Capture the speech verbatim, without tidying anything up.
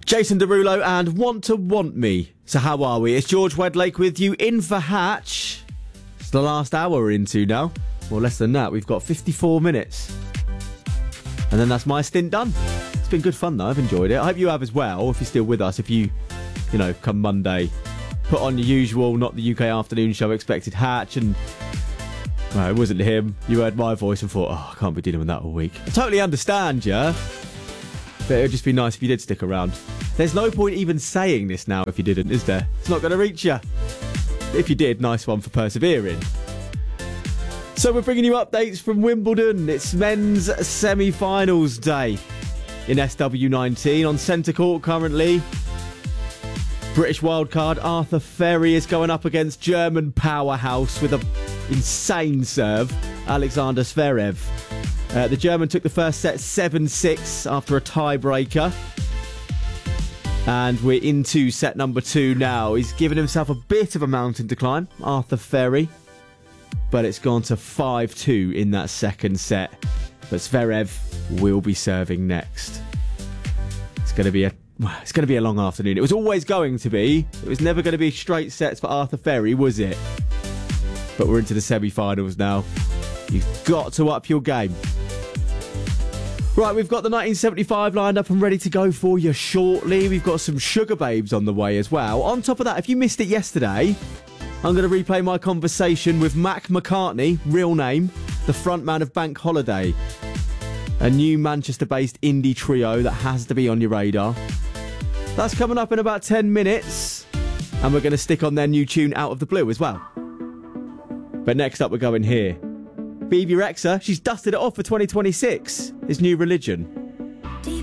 Jason Derulo and Want to Want Me. So how are we? It's George Wedlake with you in for Hatch. It's the last hour we're into now. Well, less than that. We've got fifty-four minutes. And then that's my stint done. It's been good fun though. I've enjoyed it. I hope you have as well, if you're still with us. If you, you know, come Monday, put on your usual, not the U K afternoon show expected Hatch, and well, it wasn't him. You heard my voice and thought, oh, I can't be dealing with that all week. I totally understand, yeah? But it would just be nice if you did stick around. There's no point even saying this now if you didn't, is there? It's not going to reach you. If you did, nice one for persevering. So we're bringing you updates from Wimbledon. It's men's semi-finals day in S W nineteen on centre court currently. British wildcard Arthur Ferry is going up against German powerhouse with an insane serve, Alexander Zverev. Uh, the German took the first set seven six after a tiebreaker. And we're into set number two now. He's given himself a bit of a mountain to climb, Arthur Ferry. But it's gone to five two in that second set. But Zverev will be serving next. It's going to be a it's going to be a long afternoon. It was always going to be. It was never going to be straight sets for Arthur Ferry, was it? But we're into the semi-finals now. You've got to up your game. Right, we've got the nineteen seventy-five lined up and ready to go for you shortly. We've got some Sugar Babes on the way as well. On top of that, if you missed it yesterday, I'm going to replay my conversation with Mac McCartney, real name, the frontman of Bank Holiday, a new Manchester-based indie trio that has to be on your radar. That's coming up in about ten minutes, and we're going to stick on their new tune Out of the Blue as well. But next up, we're going here. Bebe Rexha, she's dusted it off for twenty twenty-six. His new religion.